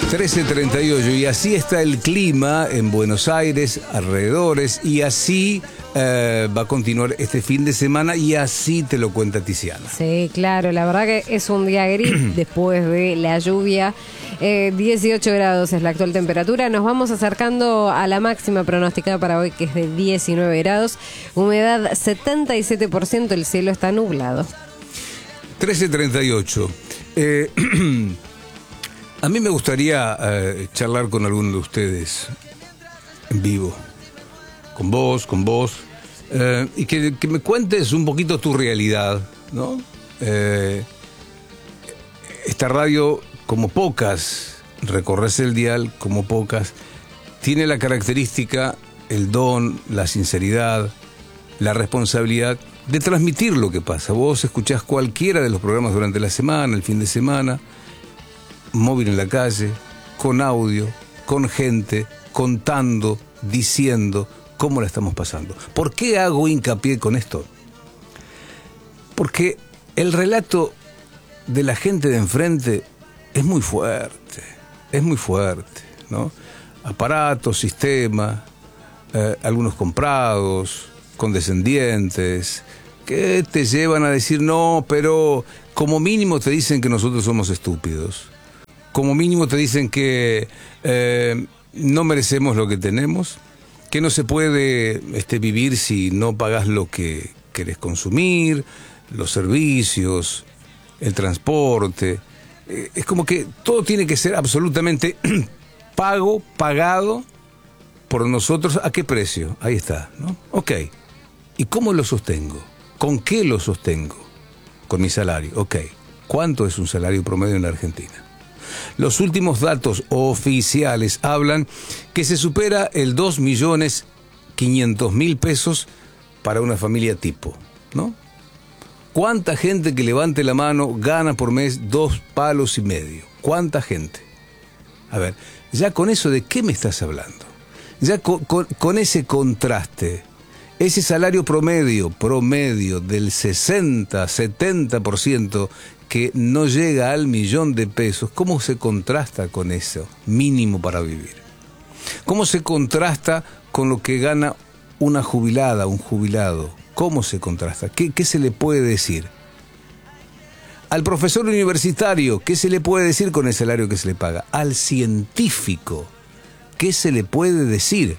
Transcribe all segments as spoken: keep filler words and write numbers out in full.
trece treinta y ocho, y así está el clima en Buenos Aires, alrededores, y así eh, va a continuar este fin de semana, y así te lo cuenta Tiziana. Sí, claro, la verdad que es un día gris después de la lluvia. Eh, dieciocho grados es la actual temperatura. Nos vamos acercando a la máxima pronosticada para hoy, que es de diecinueve grados. Humedad setenta y siete por ciento, el cielo está nublado. trece treinta y ocho. Eh, a mí me gustaría eh, charlar con alguno de ustedes en vivo, con vos, con vos, eh, y que, que me cuentes un poquito tu realidad, ¿no? Eh, esta radio, como pocas, recorres el dial, como pocas, tiene la característica, el don, la sinceridad, la responsabilidad de transmitir lo que pasa. Vos escuchás cualquiera de los programas durante la semana, el fin de semana, móvil en la calle, con audio, con gente, contando, diciendo cómo la estamos pasando. ¿Por qué hago hincapié con esto? Porque el relato de la gente de enfrente es muy fuerte, es muy fuerte, ¿no? Aparatos, sistemas, eh, algunos comprados, condescendientes, que te llevan a decir no, pero como mínimo te dicen que nosotros somos estúpidos. Como mínimo te dicen que eh, no merecemos lo que tenemos, que no se puede este, vivir si no pagas lo que querés consumir, los servicios, el transporte. Eh, es como que todo tiene que ser absolutamente pago, pagado por nosotros. ¿A qué precio? Ahí está, ¿no? Ok. ¿Y cómo lo sostengo? ¿Con qué lo sostengo? Con mi salario. Ok. ¿Cuánto es un salario promedio en la Argentina? Los últimos datos oficiales hablan que se supera el dos millones quinientos mil pesos para una familia tipo, ¿no? ¿Cuánta gente que levante la mano gana por mes dos palos y medio? ¿Cuánta gente? A ver, ya con eso, ¿de qué me estás hablando? Ya con, con, con ese contraste, ese salario promedio, promedio del sesenta, setenta por ciento que no llega al millón de pesos, ¿cómo se contrasta con eso mínimo para vivir? ¿Cómo se contrasta con lo que gana una jubilada, un jubilado? ¿Cómo se contrasta? ¿Qué, qué se le puede decir? Al profesor universitario, ¿qué se le puede decir con el salario que se le paga? Al científico, ¿qué se le puede decir?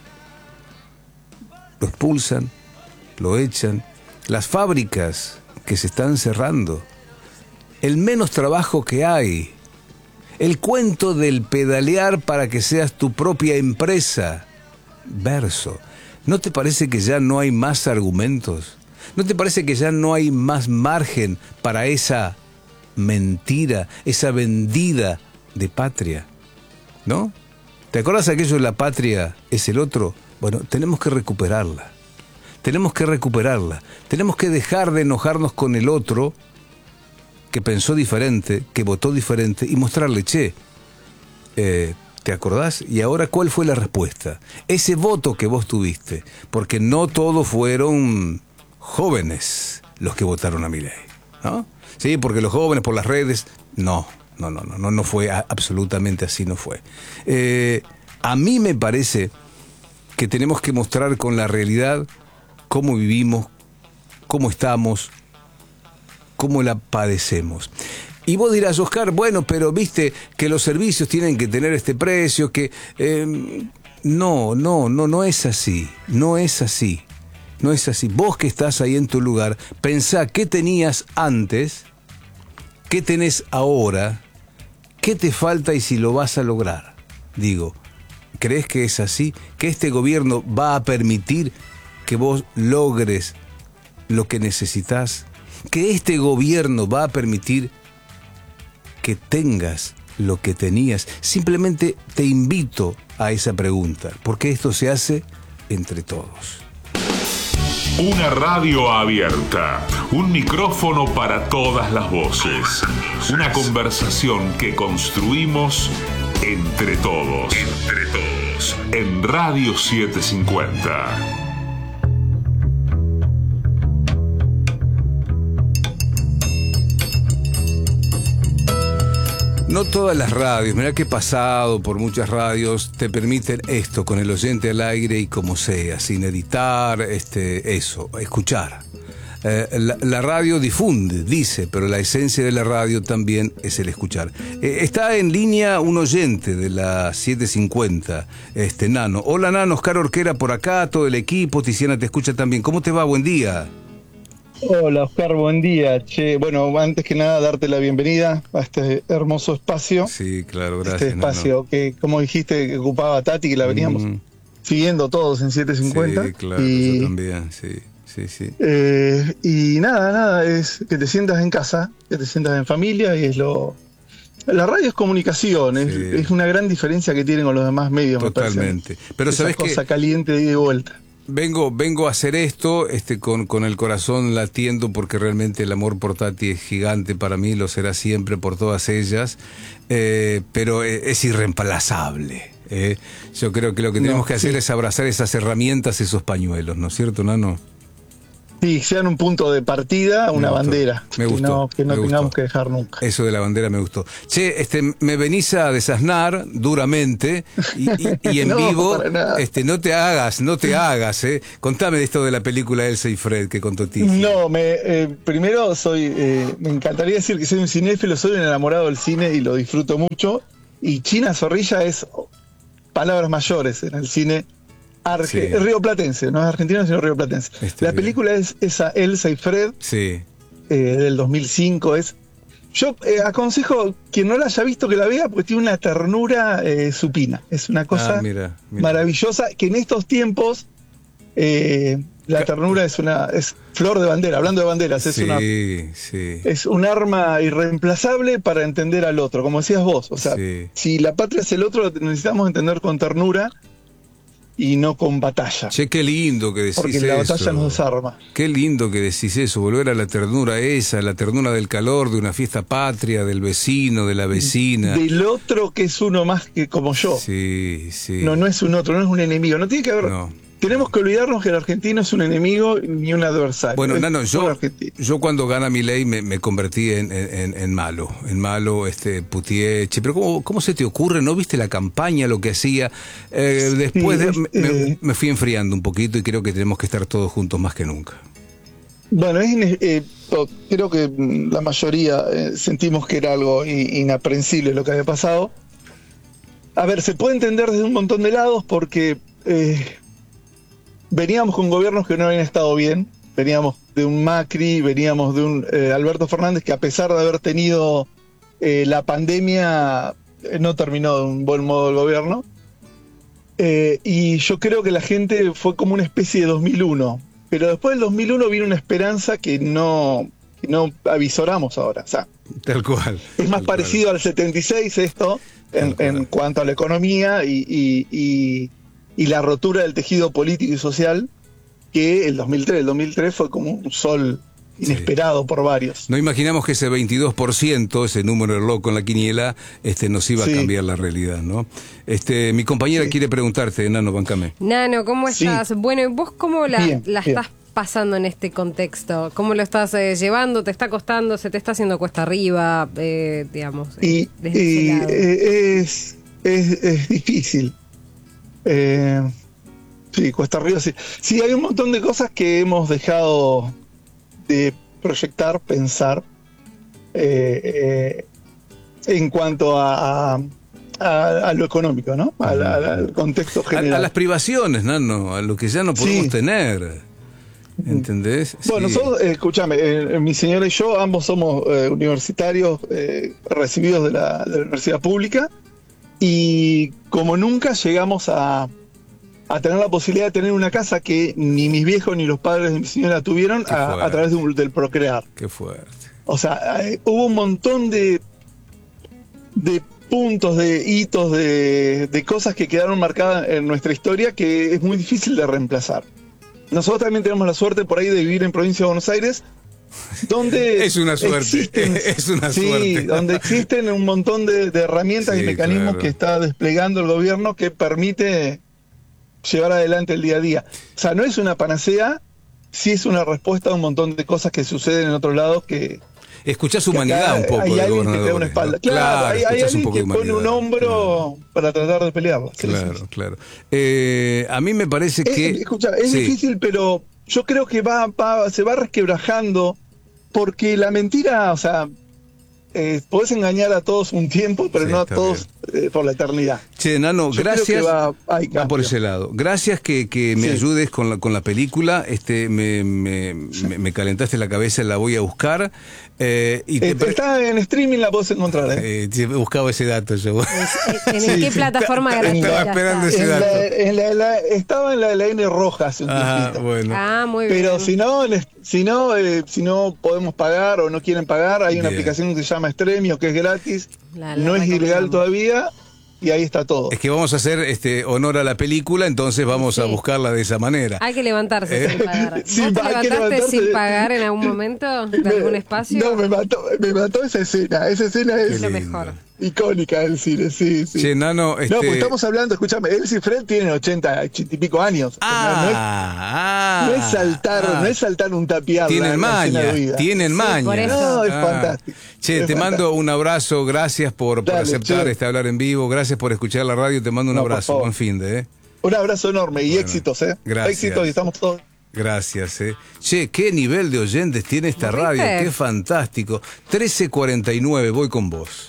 Lo expulsan, lo echan, las fábricas que se están cerrando, el menos trabajo que hay, el cuento del pedalear para que seas tu propia empresa. Verso. ¿No te parece que ya no hay más argumentos? ¿No te parece que ya no hay más margen para esa mentira, esa vendida de patria? ¿No? ¿Te acuerdas aquello de la patria es el otro? Bueno, tenemos que recuperarla. Tenemos que recuperarla. Tenemos que dejar de enojarnos con el otro que pensó diferente, que votó diferente, y mostrarle, che, eh, ¿te acordás? Y ahora, ¿cuál fue la respuesta? Ese voto que vos tuviste, porque no todos fueron jóvenes los que votaron a Milei, ¿no? Sí, porque los jóvenes por las redes, no, no, no, no, no, no fue absolutamente así, no fue. Eh, a mí me parece que tenemos que mostrar con la realidad cómo vivimos, cómo estamos, cómo la padecemos. Y vos dirás, Oscar, bueno, pero viste que los servicios tienen que tener este precio, que... Eh, no, no, no, no es así, no es así, no es así. Vos que estás ahí en tu lugar, pensá qué tenías antes, qué tenés ahora, qué te falta y si lo vas a lograr. Digo, ¿crees que es así? ¿Que este gobierno va a permitir que vos logres lo que necesitas? ¿Que este gobierno va a permitir que tengas lo que tenías? Simplemente te invito a esa pregunta, porque esto se hace entre todos. Una radio abierta, un micrófono para todas las voces, una conversación que construimos entre todos, entre todos, en Radio setecientos cincuenta. No todas las radios, mirá que he pasado por muchas radios, te permiten esto, con el oyente al aire y como sea, sin editar, este, eso, escuchar. Eh, la, la radio difunde, dice, pero la esencia de la radio también es el escuchar. Eh, está en línea un oyente de la siete cincuenta, este Nano. Hola Nano, Oscar Orquera por acá, todo el equipo, Tiziana te escucha también. ¿Cómo te va? Buen día. Hola Oscar, buen día. Che, bueno, antes que nada darte la bienvenida a este hermoso espacio. Sí, claro, gracias. Este espacio Nano. Que, como dijiste, que ocupaba Tati, que la veníamos mm. siguiendo todos en siete cincuenta. Sí, claro, y, yo también, sí. Sí, sí. Eh, y nada, nada, es que te sientas en casa, que te sientas en familia y es lo... La radio es comunicación, es, sí. es una gran diferencia que tienen con los demás medios. Totalmente. Pero esa sabes cosa que caliente de ida y vuelta. Vengo, vengo a hacer esto este, con, con el corazón latiendo porque realmente el amor por Tati es gigante para mí, lo será siempre por todas ellas, eh, pero es irreemplazable. Eh. Yo creo que lo que tenemos no, que hacer sí. es abrazar esas herramientas, esos pañuelos, ¿no es cierto, Nano? Sí, sean un punto de partida, una me bandera. Me gustó. Que no, que no me tengamos gustó. que dejar nunca. Eso de la bandera me gustó. Che, este, me venís a desasnar duramente y, y, y en no, vivo, para este, no te hagas, no te hagas, eh. Contame de esto de la película Elsa y Fred que contó Tizi. No, me, eh, primero soy, eh, me encantaría decir que soy un cinéfilo, soy un enamorado del cine y lo disfruto mucho. Y China Zorrilla es palabras mayores en el cine. Arge sí. Rioplatense, no es argentino sino rioplatense. Está la bien. Película es esa Elsa y Fred, sí. eh, del dos mil cinco. Es, yo eh, aconsejo quien no la haya visto que la vea porque tiene una ternura eh, supina. Es una cosa ah, mira, mira. maravillosa que en estos tiempos eh, la ternura es una es flor de bandera. Hablando de banderas, es sí, una sí. es un arma irreemplazable para entender al otro, como decías vos. O sea, sí. si la patria es el otro, lo necesitamos entender con ternura. Y no con batalla. Che, qué lindo que decís eso. Porque la batalla nos desarma. Qué lindo que decís eso, volver a la ternura esa, la ternura del calor de una fiesta patria, del vecino, de la vecina. Del otro que es uno más que como yo. Sí, sí. No, no es un otro, no es un enemigo. No tiene que haber... No. Tenemos que olvidarnos que el argentino es un enemigo ni un adversario. Bueno, es Nano, yo, yo cuando gana Milei me, me convertí en, en, en malo, en malo, este, putié, che, pero ¿cómo, ¿cómo se te ocurre? ¿No viste la campaña, lo que hacía? Eh, después sí, de, es, me, eh, me fui enfriando un poquito y creo que tenemos que estar todos juntos más que nunca. Bueno, es, eh, creo que la mayoría eh, sentimos que era algo inaprensible lo que había pasado. A ver, se puede entender desde un montón de lados porque... Eh, veníamos con gobiernos que no habían estado bien, veníamos de un Macri, veníamos de un eh, Alberto Fernández que a pesar de haber tenido eh, la pandemia eh, no terminó de un buen modo el gobierno. Eh, y yo creo que la gente fue como una especie de dos mil uno, pero después del dos mil uno vino una esperanza que no, que no avisoramos ahora. O sea, tal cual. Es más tal parecido cual. al setenta y seis esto en, en cuanto a la economía y... y, y y la rotura del tejido político y social que el dos mil tres. El dos mil tres fue como un sol inesperado sí. por varios. No imaginamos que ese veintidós por ciento, ese número loco en la quiniela, este, nos iba sí. a cambiar la realidad, ¿no? Este, mi compañera sí. quiere preguntarte, Nano, bancame. Nano, ¿cómo estás? Sí. Bueno, ¿y vos cómo la, bien, la bien. estás pasando en este contexto? ¿Cómo lo estás eh, llevando? ¿Te está costando? ¿Se te está haciendo cuesta arriba? Eh, digamos, y, desde y ese lado. Es, es, es difícil. Eh, sí, cuesta arriba, sí. Sí, hay un montón de cosas que hemos dejado de proyectar, pensar eh, eh, en cuanto a, a, a, a lo económico, ¿no? A la, a, al contexto general. A, a las privaciones, ¿no? A lo que ya no podemos sí. tener. ¿Entendés? Bueno, sí. nosotros, eh, escúchame, eh, mi señora y yo ambos somos eh, universitarios eh, recibidos de la, de la universidad pública. Y como nunca llegamos a, a tener la posibilidad de tener una casa que ni mis viejos ni los padres de mi señora tuvieron a, a través de un, del procrear. Qué fuerte. O sea, eh, hubo un montón de, de puntos, de hitos, de, de cosas que quedaron marcadas en nuestra historia que es muy difícil de reemplazar. Nosotros también tenemos la suerte por ahí de vivir en provincia de Buenos Aires, donde es una suerte, existen, es una sí, suerte. donde existen un montón de, de herramientas sí, y mecanismos claro. que está desplegando el gobierno que permite llevar adelante el día a día. O sea, no es una panacea, sí es una respuesta a un montón de cosas que suceden en otros lados que escuchás humanidad un poco hay del alguien que gobernador. te da una espalda. ¿no? Claro, Claro, hay, hay escuchás un alguien poco que de pone humanidad. un hombro Claro. para tratar de pelearla. Claro, claro. Eh, a mí me parece Es, que... escucha, es sí. difícil, pero yo creo que va, va se va resquebrajando porque la mentira, o sea, eh, podés engañar a todos un tiempo, pero Sí, no a está todos eh, por la eternidad. Che, Nano, Yo gracias. creo que va- hay Va por cambio. ese lado. Gracias que, que me Sí. ayudes con la, con la película. Este, me, me, me, me calentaste la cabeza, la voy a buscar. Eh, y te Eh, pare- está en streaming, la podés encontrar. ¿eh? Eh, sí, buscaba ese dato yo. ¿En Sí, qué sí. plataforma Estaba gratuita esperando está? ese En dato. la- en la- la- estaba en la, la N roja hace un Ah, tiempito. bueno. Ah, muy bien. Pero si no, en- si no, eh, si no podemos pagar o no quieren pagar, hay una Bien. aplicación que se llama Stremio, que es gratis, La- la no es ilegal recomendamos. todavía y ahí está todo. Es que vamos a hacer este honor a la película, entonces vamos a Sí. buscarla de esa manera. Hay que levantarse Eh. sin pagar. Sí, ¿Vos te hay que levantaste levantarse. sin pagar en algún momento de algún espacio? No, me mató, me mató esa escena. Esa escena Es es lo lindo. mejor. icónica del cine, sí, sí. Che, Nano, este... No, porque estamos hablando, escúchame, Elsie Fred tiene ochenta, ochenta y pico años. Ah, no, es, ah, no es saltar, ah. no es saltar un tapiado. Tienen maña, tienen Sí, maña. por eso. No, es Ah. fantástico. Che, Es te mando fantástico. un abrazo, gracias por, por Dale, aceptar che. este hablar en vivo, gracias por escuchar la radio, te mando un No, por abrazo, favor. buen fin de, ¿eh? Un abrazo enorme y Bueno, éxitos, ¿eh? gracias. Éxitos y estamos todos. Gracias, eh. Che, qué nivel de oyentes tiene esta ¿Viste? radio, qué fantástico. trece cuarenta y nueve, voy con vos.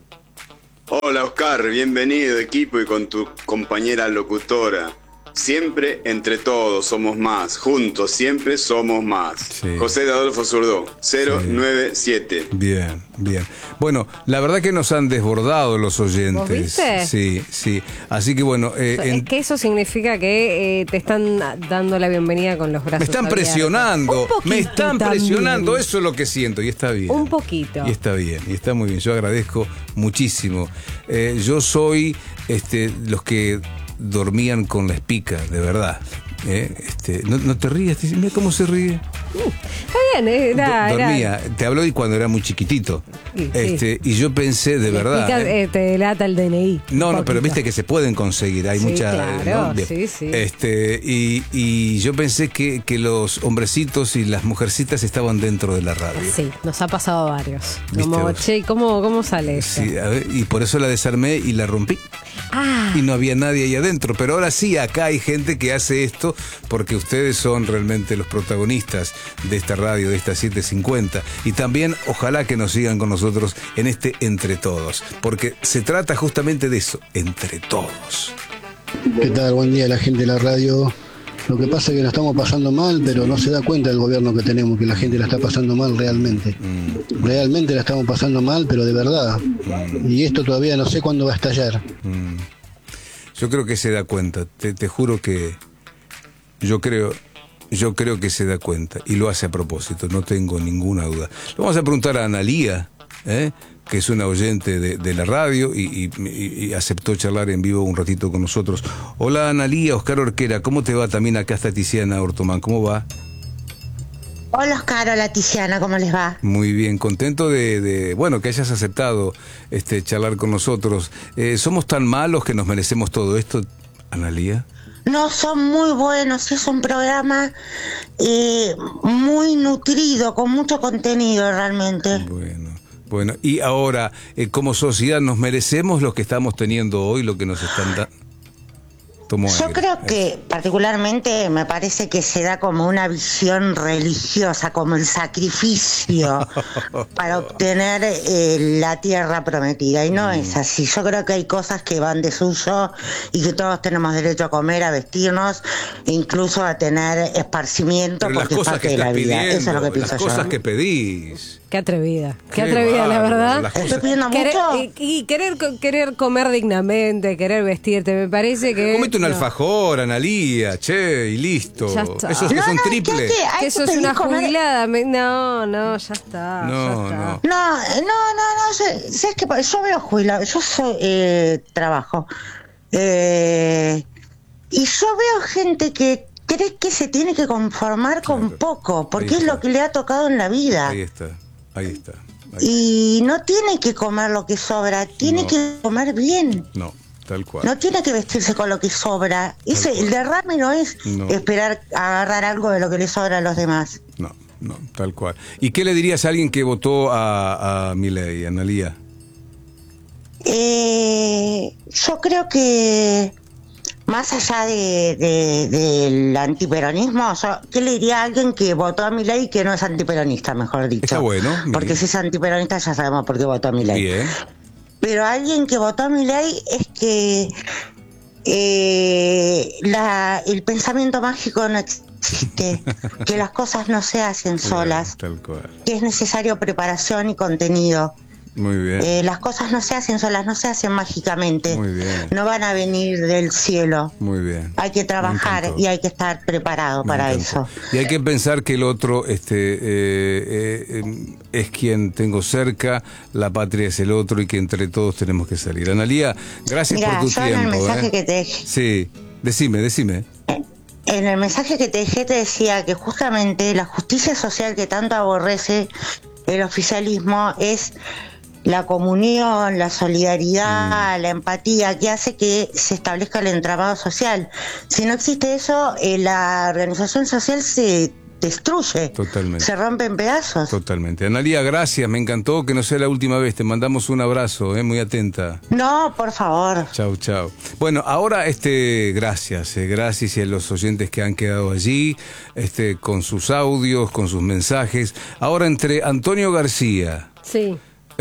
Hola Oscar, bienvenido equipo y con tu compañera locutora. Siempre entre todos somos más, juntos siempre somos más. Sí. José de Adolfo Zurdó, cero nueve siete. Bien, bien. Bueno, la verdad que nos han desbordado los oyentes. ¿Vos viste? Sí, sí. Así que bueno, eh, Es en- que eso significa que eh, te están dando la bienvenida con los brazos me están abiertos. presionando, Un poquito me están también. presionando, eso es lo que siento y está bien. Un poquito. Y está bien, y está muy bien, yo agradezco muchísimo. Eh, yo soy este, los que dormían con la espica, de verdad. Eh, este, no, no te rías, mira cómo se ríe. Está bien, eh, era, Do- era- Dormía, te habló y cuando era muy chiquitito. Sí, sí. Este, y yo pensé, de verdad. Pica, eh, eh, te delata el D N I. No, un no, pero poquito. viste que se pueden conseguir, hay Sí, muchas. claro, ¿no? Bien. sí, sí. Este, y, y yo pensé que, que los hombrecitos y las mujercitas estaban dentro de la radio. Sí, nos ha pasado a varios. ¿Viste Como, vos? che, ¿cómo, cómo sale esto? Sí, a ver, y por eso la desarmé y la rompí. Ah, Y no había nadie ahí adentro. Pero ahora sí, acá hay gente que hace esto porque ustedes son realmente los protagonistas de esta radio, de esta setecientos cincuenta. Y también ojalá que nos sigan con nosotros en este Entre Todos. Porque se trata justamente de eso, entre todos. ¿Qué tal? Buen día, la gente de la radio. Lo que pasa es que la estamos pasando mal, pero no se da cuenta el gobierno que tenemos, que la gente la está pasando mal realmente. Realmente la estamos pasando mal, pero de verdad. Y esto todavía no sé cuándo va a estallar. Mm. Yo creo que se da cuenta. Te, te juro que yo creo, yo creo que se da cuenta y lo hace a propósito. No tengo ninguna duda. Le vamos a preguntar a Analía, ¿eh? que es una oyente de, de la radio y, y- y- y aceptó charlar en vivo un ratito con nosotros. Hola Analía, Oscar Orquera, ¿cómo te va? También acá está Tiziana Ortomán, ¿cómo va? Hola Oscar, hola Tiziana, ¿cómo les va? Muy bien, contento de, de, bueno, que hayas aceptado este charlar con nosotros. Eh, ¿Somos tan malos que nos merecemos todo esto, Analía? No, son muy buenos, es un programa eh, muy nutrido, con mucho contenido realmente. Bueno, bueno, y ahora, eh, como sociedad, ¿nos merecemos lo que estamos teniendo hoy, lo que nos están dando? Tomo Yo aire. creo que particularmente me parece que se da como una visión religiosa, como el sacrificio para obtener eh, la tierra prometida. Y no es así. Yo creo que hay cosas que van de suyo y que todos tenemos derecho a comer, a vestirnos, e incluso a tener esparcimiento, Pero las porque es cosas parte que de la estás vida. pidiendo, Eso es lo que las pienso cosas yo. que pedís. qué atrevida. Qué, Qué atrevida, la bárbaro, verdad. las cosas- ¿Estoy pidiendo Querer- mucho? y, y querer, co- querer comer dignamente, querer vestirte, me parece que... Comete un no. alfajor, Analía, che, y listo. Ya está. Esos que No, son no, triples. ¿qué, qué? Ay, Que tú sos pedís una comer- jubilada. me- No, no, ya está. No, ya está. no. No, no, no, no, sé, sé que yo veo jubilado, yo soy, eh, trabajo, eh, y yo veo gente que cree que se tiene que conformar con Claro. poco, porque Ahí es está. lo que le ha tocado en la vida, Ahí está, ahí está. ahí y no tiene que comer lo que sobra, tiene No. que comer bien. está. No, tal cual. No tiene que vestirse con lo que sobra. Ese, cual. el derrame no es No. esperar agarrar algo de lo que le sobra a los demás. No, no, tal cual. ¿Y qué le dirías a alguien que votó a, a Milei, Analía? Eh, yo creo que más allá de, de- del antiperonismo, yo, ¿qué le diría a alguien que votó a Milei y que no es antiperonista, mejor dicho? Está bueno, bien. Porque si es antiperonista ya sabemos por qué votó a Milei. Bien. Pero alguien que votó a Milei es que eh, la, el pensamiento mágico no existe, que las cosas no se hacen solas, Tal cual. que es necesario preparación y contenido. Muy bien. Eh, las cosas no se hacen solas, no se hacen mágicamente, Muy bien. no van a venir del cielo. Muy bien. Hay que Me trabajar encantó. y hay que estar preparado Me para encantó. eso. Y hay que pensar que el otro este, eh, eh, es quien tengo cerca, la patria es el otro y que entre todos tenemos que salir. Analía, gracias Mira, por tu yo en el tiempo. mensaje ¿eh? que te dejé, Sí, decime, decime. en el mensaje que te dejé te decía que justamente la justicia social que tanto aborrece el oficialismo es la comunión, la solidaridad, la empatía, que hace que se establezca el entramado social. Si no existe eso, eh, la organización social se destruye, Totalmente. se rompe en pedazos. Totalmente. Analía, gracias, me encantó que no sea la última vez. Te mandamos un abrazo, ¿eh? Muy atenta. No, por favor. Chau, chau. Bueno, ahora este, gracias, eh, gracias a los oyentes que han quedado allí, este, con sus audios, con sus mensajes. Ahora entre Antonio García Sí,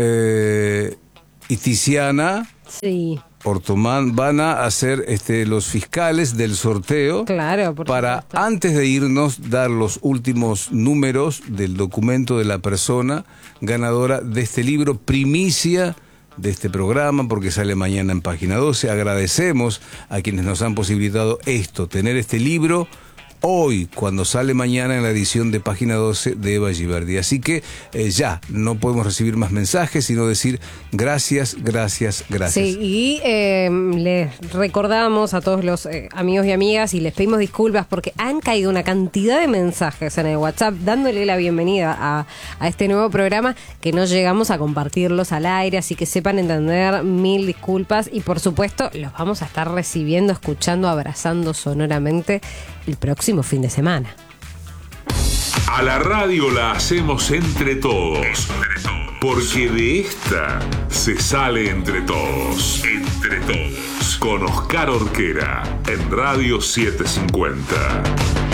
eh, y Tiziana sí, Ortomán van a hacer este, los fiscales del sorteo. claro. Por Para, supuesto. antes de irnos, dar los últimos números del documento de la persona ganadora de este libro, primicia de este programa, porque sale mañana en Página doce. Agradecemos a quienes nos han posibilitado esto, tener este libro hoy, cuando sale mañana en la edición de Página doce de Eva Giverdi. Así que eh, ya, no podemos recibir más mensajes, sino decir gracias, gracias, gracias. Sí, y eh, les recordamos a todos los eh, amigos y amigas y les pedimos disculpas porque han caído una cantidad de mensajes en el WhatsApp dándole la bienvenida a, a este nuevo programa que no llegamos a compartirlos al aire, así que sepan entender, mil disculpas y por supuesto los vamos a estar recibiendo, escuchando, abrazando sonoramente el próximo fin de semana. A la radio la hacemos entre todos, porque de esta se sale entre todos. Entre todos. Con Oscar Orquera en Radio setecientos cincuenta.